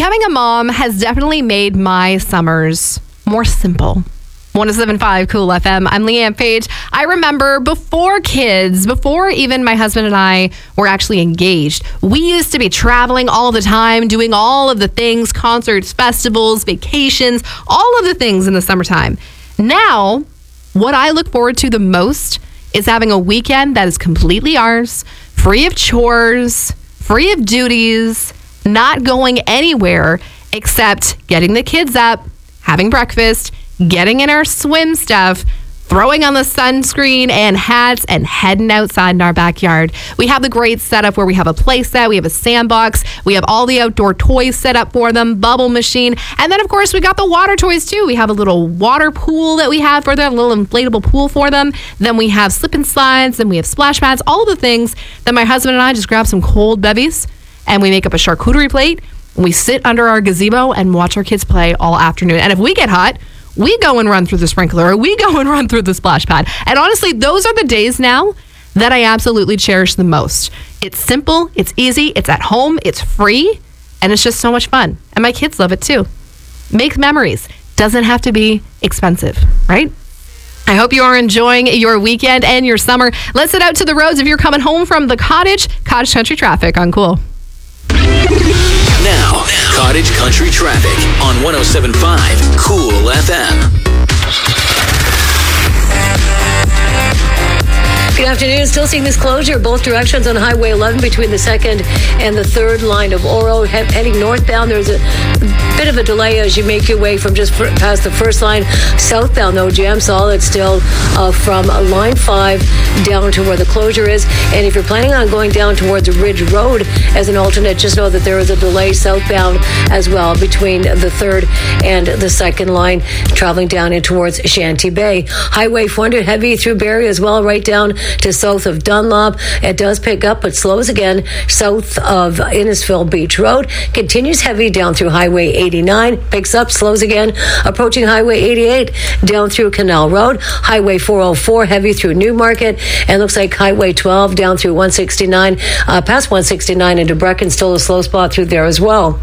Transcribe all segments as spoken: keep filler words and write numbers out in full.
Becoming a mom has definitely made my summers more simple. one oh seven point five Cool F M. I'm Leanne Page. I remember before kids, before even my husband and I were actually engaged, we used to be traveling all the time, doing all of the things, concerts, festivals, vacations, all of the things in the summertime. Now, what I look forward to the most is having a weekend that is completely ours, free of chores, free of duties, not going anywhere except getting the kids up, having breakfast, getting in our swim stuff, throwing on the sunscreen and hats, and heading outside in our backyard. We have the great setup where we have a play set, we have a sandbox, we have all the outdoor toys set up for them, bubble machine, and then of course we got the water toys too. We have a little water pool that we have for them, a little inflatable pool for them. Then we have slip and slides, and we have splash pads, all of the things that my husband and I just grab some cold bevies and we make up a charcuterie plate. We sit under our gazebo and watch our kids play all afternoon. And if we get hot, we go and run through the sprinkler, or we go and run through the splash pad. And honestly, those are the days now that I absolutely cherish the most. It's simple, it's easy, it's at home, it's free, and it's just so much fun. And my kids love it too. Make memories. Doesn't have to be expensive, right? I hope you are enjoying your weekend and your summer. Let's head out to the roads if you're coming home from the cottage. Cottage Country Traffic on Cool. Now, Cottage Country Traffic on one oh seven point five Cool F M. Good afternoon. Still seeing this closure both directions on Highway eleven between the second and the third line of Oro. He- heading northbound, there's a bit of a delay as you make your way from just fr- past the first line. Southbound, though, jam solid still uh, from line five down to where the closure is. And if you're planning on going down towards Ridge Road as an alternate, just know that there is a delay southbound as well between the third and the second line, traveling down in towards Shanty Bay. Highway four hundred heavy through Barrie as well, right down to south of Dunlop. It does pick up, but slows again south of Innisfil Beach Road. Continues heavy down through Highway eighty-nine. Picks up, slows again, approaching Highway eighty-eight down through Canal Road. Highway four oh four heavy through Newmarket. And looks like Highway twelve down through one sixty-nine, uh, past one sixty-nine into Brecken. Still a slow spot through there as well.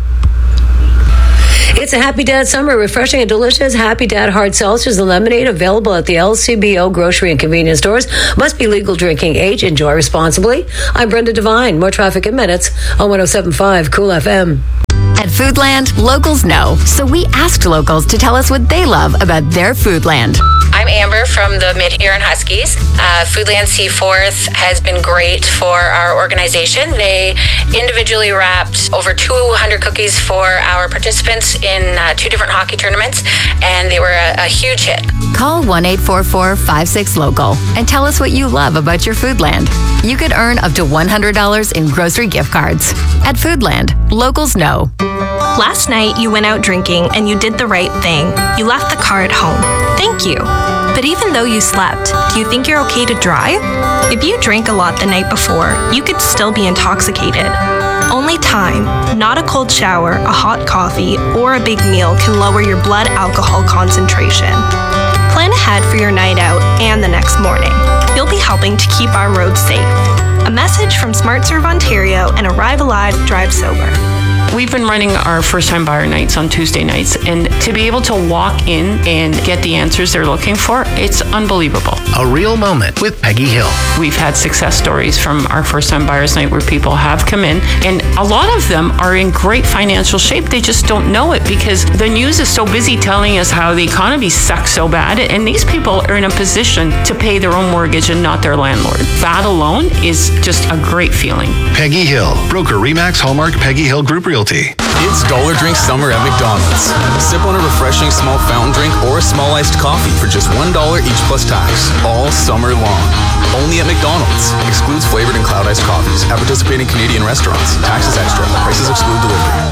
It's a Happy Dad summer, refreshing and delicious. Happy Dad hard seltzers and lemonade available at the L C B O grocery and convenience stores. Must be legal drinking age. Enjoy responsibly. I'm Brenda Devine. More traffic in minutes on one oh seven point five Cool F M. At Foodland, locals know, so we asked locals to tell us what they love about their Foodland. I'm Amber from the Mid-Huron Huskies. Uh, Foodland Seaforth has been great for our organization. They individually wrapped over two hundred cookies for our participants in uh, two different hockey tournaments, and they were a, a huge hit. Call one eight four four, five six, local and tell us what you love about your Foodland. You could earn up to one hundred dollars in grocery gift cards. At Foodland, locals know. Last night, you went out drinking and you did the right thing. You left the car at home. Thank you. But even though you slept, do you think you're okay to drive? If you drank a lot the night before, you could still be intoxicated. Only time, not a cold shower, a hot coffee, or a big meal can lower your blood alcohol concentration. Plan ahead for your night out and the next morning. You'll be helping to keep our roads safe. A message from SmartServe Ontario and Arrive Alive, Drive Sober. We've been running our first-time buyer nights on Tuesday nights, and to be able to walk in and get the answers they're looking for, it's unbelievable. A real moment with Peggy Hill. We've had success stories from our first-time buyers night where people have come in, and a lot of them are in great financial shape. They just don't know it because the news is so busy telling us how the economy sucks so bad, and these people are in a position to pay their own mortgage and not their landlord. That alone is just a great feeling. Peggy Hill, broker Remax Hallmark Peggy Hill Group Realty. It's Dollar Drink Summer at McDonald's. Sip on a refreshing small fountain drink or a small iced coffee for just one dollar each plus tax, all summer long. Only at McDonald's. Excludes flavored and cloud iced coffees at participating Canadian restaurants. Taxes extra. Prices exclude delivery.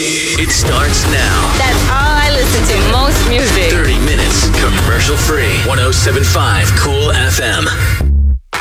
It starts now. That's all I listen to. Most music. thirty minutes commercial free. one oh seven point five Cool F M.